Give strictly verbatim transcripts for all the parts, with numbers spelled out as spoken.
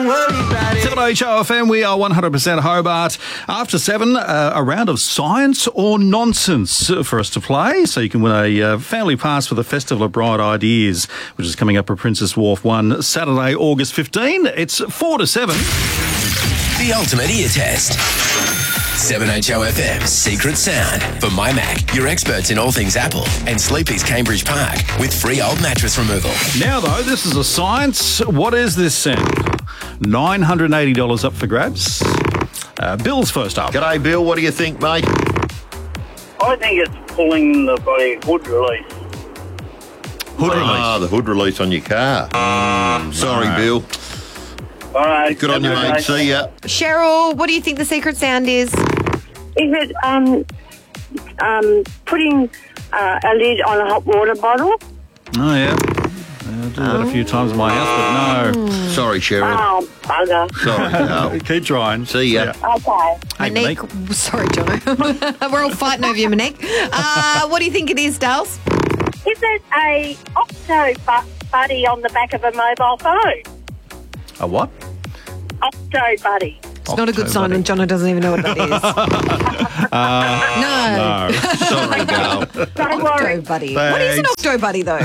don't worry about it. seven H O F M, we are one hundred percent Hobart. After seven, uh, a round of science or nonsense for us to play. So you can win a uh, family pass for the Festival of Bright Ideas, which is coming up at Princess Wharf one, Saturday, August fifteenth. It's four to seven. The ultimate ear test. seven H O F M's Secret Sound for My Mac, your experts in all things Apple, and Sleepy's Cambridge Park with free old mattress removal. Now, though, this is a science. What is this sound? nine hundred eighty dollars up for grabs. Uh, Bill's first up. G'day, Bill. What do you think, mate? I think it's pulling the bloody hood release. Hood release. Ah, the hood release on your car. Mm, Sorry, no. Bill. All right. Good on you, mate. See ya. Cheryl, what do you think the secret sound is? Is it um, um, putting uh, a lid on a hot water bottle? Oh, yeah. I do that a few times in my house, but no. Sorry, Cheryl. Oh, bugger. Sorry. No. Keep trying. See ya. Okay. Hey, Monique. Sorry, Jono. We're all fighting over you, Monique. Uh, what do you think it is, Dales? Is it a Octo bu- buddy on the back of a mobile phone? A what? Octo buddy. It's not a good sign when Jono doesn't even know what that is. Uh, no. no. Sorry, Gal. Don't worry. Octo buddy. What is an Thanks. octo buddy, though?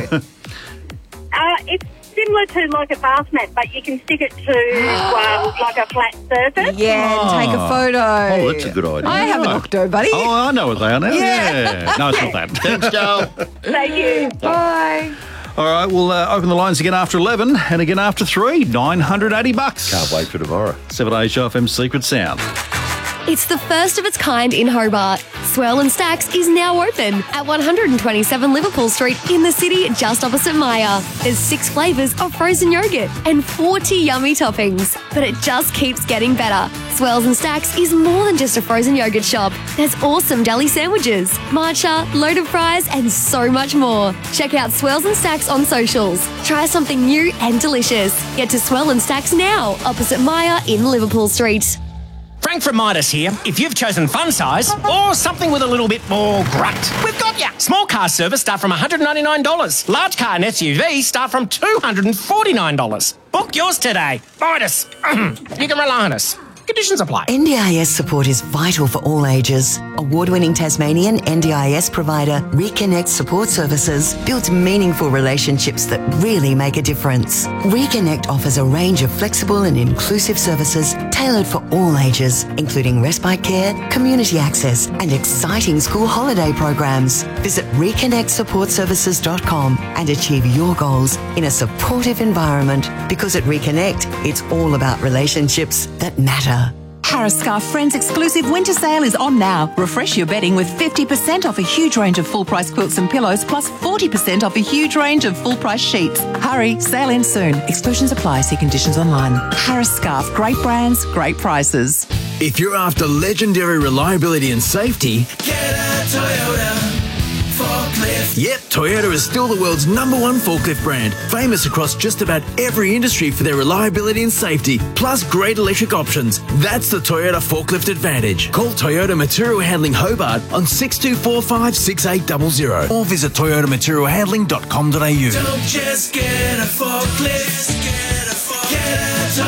Uh, it's similar to like a bath mat, but you can stick it to um, like a flat surface. Yeah, Oh. take a photo. Oh, that's a good idea. I have an octo buddy. Oh, I know what they are now. Yeah. Yeah. No, it's not that. Thanks, Joel. Thank you. Bye. All right, we'll uh, open the lines again after eleven and again after three. nine hundred eighty bucks. Can't wait for tomorrow. seven H O F M Secret Sound. It's the first of its kind in Hobart. Swell and Stacks is now open at one twenty-seven Liverpool Street in the city just opposite Maya. There's six flavours of frozen yogurt and forty yummy toppings. But it just keeps getting better. Swells and Stacks is more than just a frozen yogurt shop. There's awesome deli sandwiches, matcha, loaded fries and so much more. Check out Swells and Stacks on socials. Try something new and delicious. Get to Swell and Stacks now, opposite Maya in Liverpool Street. Frank from Midas here. If you've chosen fun size or something with a little bit more grunt, we've got ya. Small car service start from one hundred ninety-nine dollars. Large car and S U V start from two hundred forty-nine dollars. Book yours today. Midas. You can rely on us. Conditions apply. N D I S support is vital for all ages. Award-winning Tasmanian N D I S provider Reconnect Support Services builds meaningful relationships that really make a difference. Reconnect offers a range of flexible and inclusive services tailored for all ages, including respite care, community access, and exciting school holiday programs. Visit reconnect support services dot com and achieve your goals in a supportive environment, because at Reconnect, it's all about relationships that matter. Harris Scarf Friends exclusive winter sale is on now. Refresh your bedding with fifty percent off a huge range of full-price quilts and pillows, plus forty percent off a huge range of full-price sheets. Hurry, sale ends soon. Exclusions apply. See conditions online. Harris Scarf, great brands, great prices. If you're after legendary reliability and safety, Get a Toyota forklift. yep, Toyota is still the world's number one forklift brand, famous across just about every industry for their reliability and safety, plus great electric options. That's the Toyota forklift advantage. Call Toyota Material Handling Hobart on six two four five, six eight zero zero or visit toyota material handling dot com dot a u. Don't just get a forklift. Get a forklift. Get a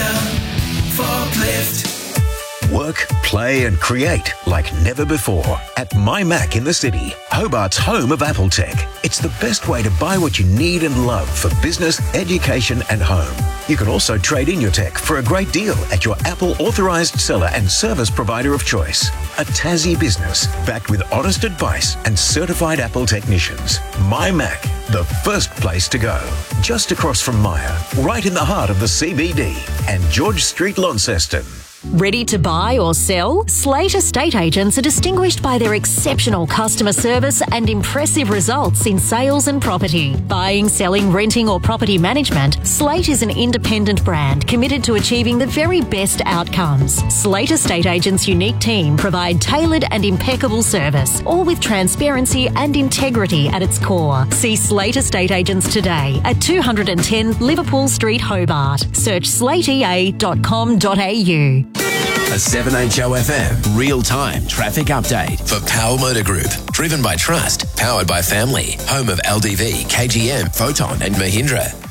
Toyota forklift. Work, play and create like never before at My Mac in the City, Hobart's home of Apple tech. It's the best way to buy what you need and love for business, education and home. You can also trade in your tech for a great deal at your Apple authorised seller and service provider of choice. A Tassie business backed with honest advice and certified Apple technicians. My Mac, the first place to go. Just across from Maya, right in the heart of the C B D and George Street, Launceston. Ready to buy or sell? Slate Estate Agents are distinguished by their exceptional customer service and impressive results in sales and property. Buying, selling, renting or property management, Slate is an independent brand committed to achieving the very best outcomes. Slate Estate Agents' unique team provide tailored and impeccable service, all with transparency and integrity at its core. See Slate Estate Agents today at two ten Liverpool Street, Hobart. Search slate e a dot com dot a u. A seven H O F M real-time traffic update for Power Motor Group. Driven by trust, powered by family. Home of L D V, K G M, Photon and Mahindra.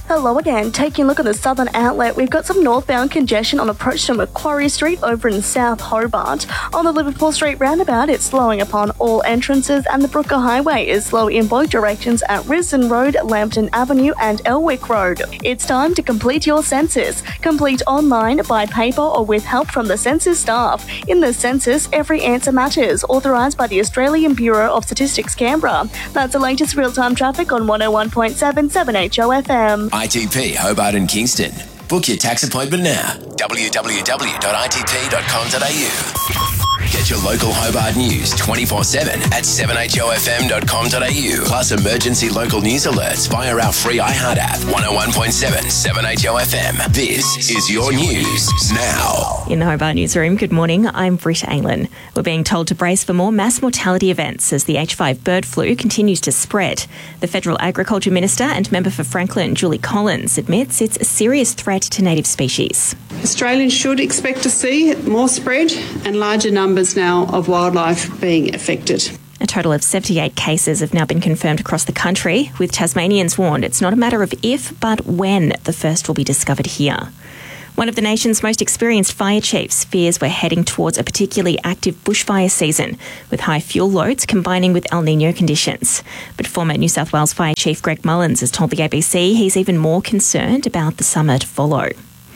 Hello again. Taking a look at the southern outlet, we've got some northbound congestion on approach to Macquarie Street over in South Hobart. On the Liverpool Street roundabout, it's slowing upon all entrances, and the Brooker Highway is slow in both directions at Risdon Road, Lambton Avenue and Elwick Road. It's time to complete your census. Complete online, by paper or with help from the census staff. In the census, every answer matters, authorised by the Australian Bureau of Statistics Canberra. That's the latest real-time traffic on one oh one point seven seven H O F M. I T P Hobart and Kingston. Book your tax appointment now. w w w dot i t p dot com dot a u. Get your local Hobart news twenty-four seven at seven h o f m dot com dot a u. Plus emergency local news alerts via our free iHeart app. one oh one point seven, seven H O F M. This is your news now. In the Hobart newsroom, good morning. I'm Britta Anglin. We're being told to brace for more mass mortality events as the H five bird flu continues to spread. The Federal Agriculture Minister and member for Franklin, Julie Collins, admits it's a serious threat to native species. Australians should expect to see more spread and larger numbers now of wildlife being affected. A total of seventy-eight cases have now been confirmed across the country, with Tasmanians warned it's not a matter of if, but when the first will be discovered here. One of the nation's most experienced fire chiefs fears we're heading towards a particularly active bushfire season, with high fuel loads combining with El Niño conditions. But former New South Wales Fire Chief Greg Mullins has told the A B C he's even more concerned about the summer to follow.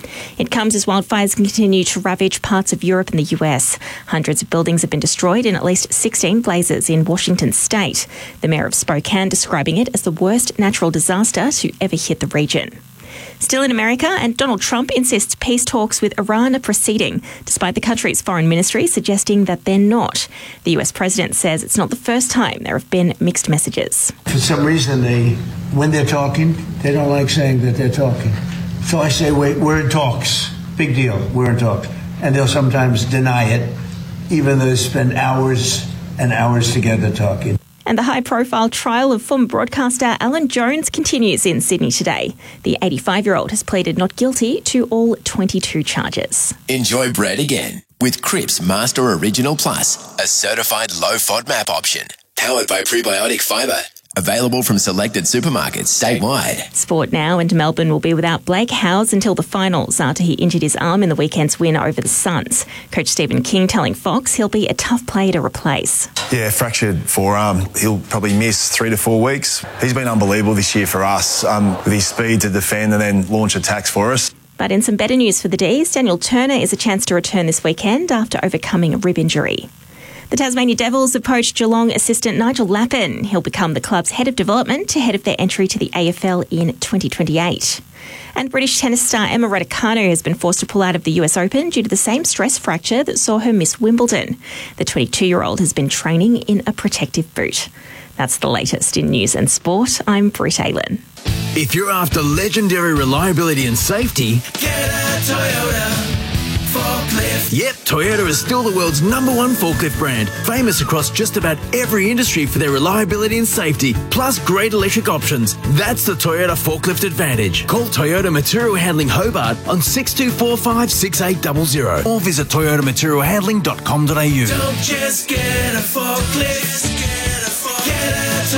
It comes as wildfires continue to ravage parts of Europe and the U S. Hundreds of buildings have been destroyed in at least sixteen blazes in Washington state. The mayor of Spokane describing it as the worst natural disaster to ever hit the region. Still in America, and Donald Trump insists peace talks with Iran are proceeding, despite the country's foreign ministry suggesting that they're not. The U S president says it's not the first time there have been mixed messages. For some reason, they, when they're talking, they don't like saying that they're talking. So I say, wait, we're in talks. Big deal, we're in talks. And they'll sometimes deny it, even though they spend hours and hours together talking. And the high-profile trial of former broadcaster Alan Jones continues in Sydney today. The eighty-five-year-old has pleaded not guilty to all twenty-two charges. Enjoy bread again with Cripps Master Original Plus, a certified low-F O D MAP option. Powered by Prebiotic Fibre. Available from selected supermarkets statewide. Sport now, and Melbourne will be without Blake Howes until the finals after he injured his arm in the weekend's win over the Suns. Coach Stephen King telling Fox he'll be a tough player to replace. Yeah, fractured forearm. He'll probably miss three to four weeks. He's been unbelievable this year for us um, with his speed to defend and then launch attacks for us. But in some better news for the D's, Daniel Turner is a chance to return this weekend after overcoming a rib injury. The Tasmania Devils have poached Geelong assistant Nigel Lappin. He'll become the club's head of development ahead of their entry to the A F L in twenty twenty-eight. And British tennis star Emma Raducanu has been forced to pull out of the U S Open due to the same stress fracture that saw her miss Wimbledon. The twenty-two-year-old has been training in a protective boot. That's the latest in news and sport. I'm Britt Aylen. If you're after legendary reliability and safety, get a Toyota forklift. Yep, Toyota is still the world's number one forklift brand, famous across just about every industry for their reliability and safety, plus great electric options. That's the Toyota Forklift Advantage. Call Toyota Material Handling Hobart on six two four five, six eight zero zero or visit toyota material handling dot com dot a u. Don't just get a forklift, get a, forklift. Get a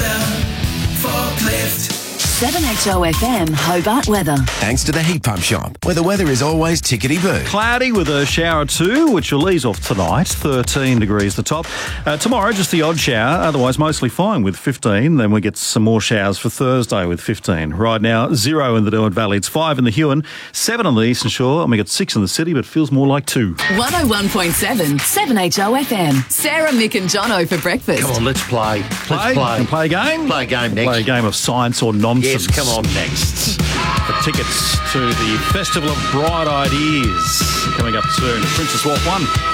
Toyota forklift. seven H O F M Hobart weather. Thanks to the Heat Pump Shop, where the weather is always tickety-boo. Cloudy with a shower too, which will ease off tonight. thirteen degrees the top. Uh, tomorrow, just the odd shower. Otherwise, mostly fine with fifteen. Then we get some more showers for Thursday with fifteen. Right now, zero in the Derwent Valley. It's five in the Huon, seven on the Eastern Shore, and we got six in the city, but feels more like two. one oh one point seven, seven H O F M. Sarah, Mick and Jono for breakfast. Come on, let's play. Play? Let's play. Can play a game? Play a game next. Play a game of science or nonsense. Yes, come on next. The tickets to the Festival of Bright Ideas coming up soon. Princess Walk one.